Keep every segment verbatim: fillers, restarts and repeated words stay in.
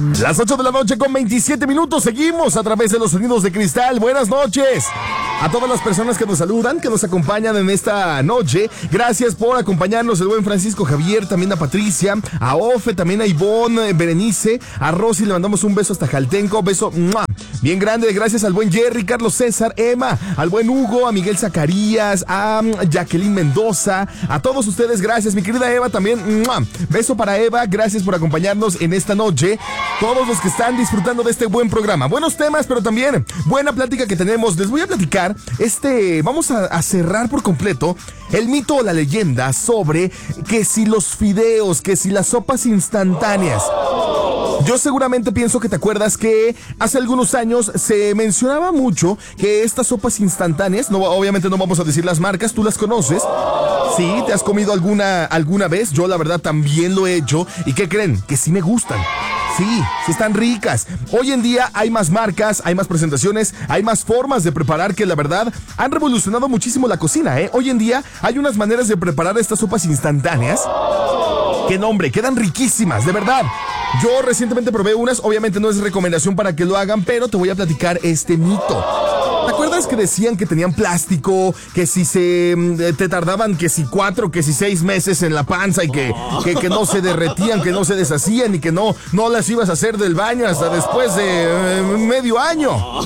Las ocho de la noche con veintisiete minutos, seguimos a través de los sonidos de cristal. Buenas noches a todas las personas que nos saludan, que nos acompañan en esta noche. Gracias por acompañarnos, el buen Francisco Javier, también a Patricia, a Ofe, también a Ivonne, Berenice, a Rosy, le mandamos un beso hasta Jaltenco, beso ¡mua! Bien grande, gracias al buen Jerry, Carlos César, Emma, al buen Hugo, a Miguel Zacarías, a Jacqueline Mendoza, a todos ustedes, gracias, mi querida Eva también, ¡mua! Beso para Eva, gracias por acompañarnos en esta noche. Todos los que están disfrutando de este buen programa. Buenos temas, pero también buena plática que tenemos. Les voy a platicar, este, vamos a, a cerrar por completo el mito o la leyenda sobre que si los fideos, que si las sopas instantáneas. Yo seguramente pienso que te acuerdas que hace algunos años se mencionaba mucho que estas sopas instantáneas, no, obviamente no vamos a decir las marcas, tú las conoces. Sí, ¿te has comido alguna, alguna vez? Yo la verdad también lo he hecho. ¿Y qué creen? Que sí me gustan. Sí, sí están ricas. Hoy en día hay más marcas, hay más presentaciones, hay más formas de preparar que la verdad han revolucionado muchísimo la cocina, ¿eh? Hoy en día hay unas maneras de preparar estas sopas instantáneas. ¡Qué nombre! Quedan riquísimas, de verdad. Yo recientemente probé unas, obviamente no es recomendación para que lo hagan, pero te voy a platicar este mito. ¿Te acuerdas que decían que tenían plástico, que si se te tardaban que si cuatro, que si seis meses en la panza y que, que, que no se derretían, que no se deshacían y que no, no las ibas a hacer del baño hasta después de eh, medio año?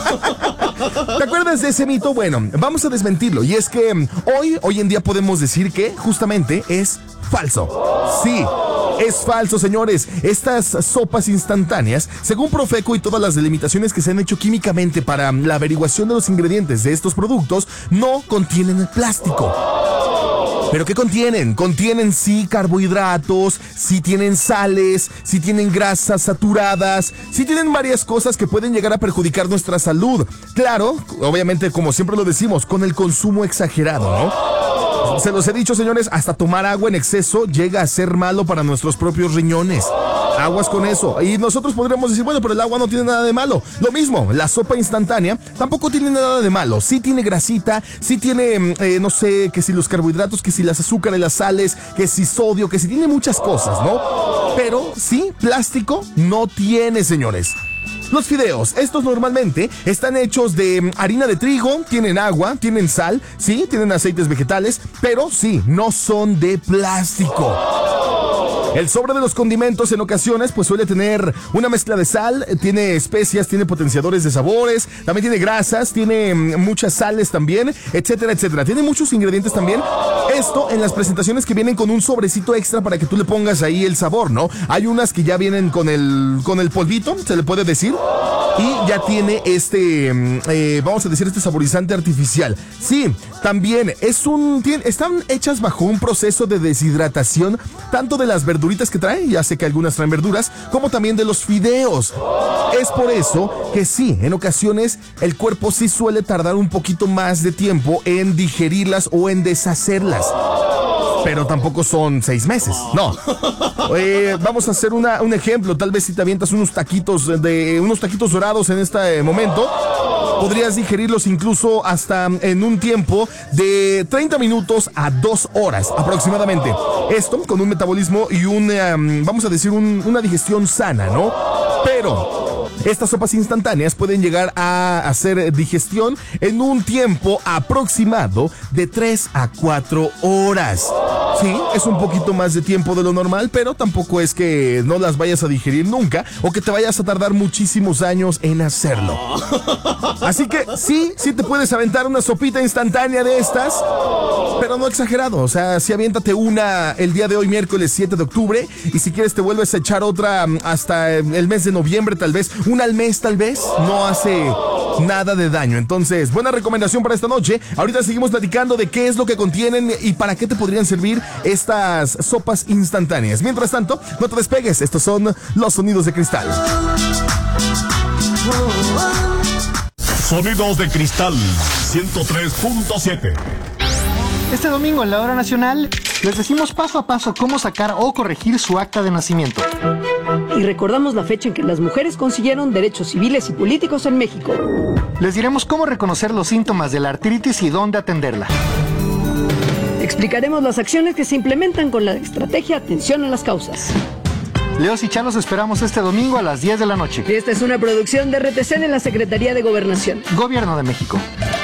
¿Te acuerdas de ese mito? Bueno, vamos a desmentirlo, y es que hoy, hoy en día podemos decir que justamente es falso. Sí. Es falso, señores. Estas sopas instantáneas, según Profeco y todas las delimitaciones que se han hecho químicamente para la averiguación de los ingredientes de estos productos, no contienen el plástico. ¿Pero qué contienen? Contienen sí carbohidratos, sí tienen sales, sí tienen grasas saturadas, sí tienen varias cosas que pueden llegar a perjudicar nuestra salud. Claro, obviamente, como siempre lo decimos, con el consumo exagerado, ¿no? Se los he dicho, señores, hasta tomar agua en exceso llega a ser malo para nuestros propios riñones. Aguas con eso. Y nosotros podríamos decir, bueno, pero el agua no tiene nada de malo. Lo mismo, la sopa instantánea tampoco tiene nada de malo. Sí tiene grasita, sí tiene, eh, no sé, que si los carbohidratos, que si las azúcares, las sales, que si sodio, que si tiene muchas cosas, ¿no? Pero sí, plástico no tiene, señores. Los fideos, estos normalmente están hechos de harina de trigo, tienen agua, tienen sal, sí, tienen aceites vegetales, pero sí, no son de plástico. El sobre de los condimentos en ocasiones pues suele tener una mezcla de sal, tiene especias, tiene potenciadores de sabores, también tiene grasas, tiene muchas sales también, etcétera, etcétera. Tiene muchos ingredientes también. Esto en las presentaciones que vienen con un sobrecito extra para que tú le pongas ahí el sabor, ¿no? Hay unas que ya vienen con el, con el polvito, se le puede decir. Y ya tiene este, eh, vamos a decir, este saborizante artificial. Sí, también es un, tiene, están hechas bajo un proceso de deshidratación, tanto de las verduritas que traen, ya sé que algunas traen verduras, como también de los fideos. Es por eso que sí, en ocasiones el cuerpo sí suele tardar un poquito más de tiempo en digerirlas o en deshacerlas. Pero tampoco son seis meses, no. Eh, vamos a hacer una, un ejemplo. Tal vez si te avientas unos taquitos de unos taquitos dorados en este momento, podrías digerirlos incluso hasta en un tiempo de treinta minutos a dos horas aproximadamente. Esto con un metabolismo y un, um, vamos a decir, un, una digestión sana, ¿no? Pero estas sopas instantáneas pueden llegar a hacer digestión en un tiempo aproximado de tres a cuatro horas. Sí, es un poquito más de tiempo de lo normal, pero tampoco es que no las vayas a digerir nunca o que te vayas a tardar muchísimos años en hacerlo. Así que sí, sí te puedes aventar una sopita instantánea de estas, pero no exagerado. O sea, sí aviéntate una el día de hoy, miércoles siete de octubre, y si quieres te vuelves a echar otra hasta el mes de noviembre, tal vez, una al mes tal vez, no hace nada de daño. Entonces, buena recomendación para esta noche. Ahorita seguimos platicando de qué es lo que contienen y para qué te podrían servir estas sopas instantáneas. Mientras tanto, no te despegues. Estos son los sonidos de cristal. Sonidos de cristal ciento tres punto siete. Este domingo en la Hora Nacional les decimos paso a paso cómo sacar o corregir su acta de nacimiento. Y recordamos la fecha en que las mujeres consiguieron derechos civiles y políticos en México. Les diremos cómo reconocer los síntomas de la artritis y dónde atenderla. Explicaremos las acciones que se implementan con la estrategia Atención a las Causas. Leos y Chalos esperamos este domingo a las diez de la noche. Esta es una producción de R T C en la Secretaría de Gobernación. Gobierno de México.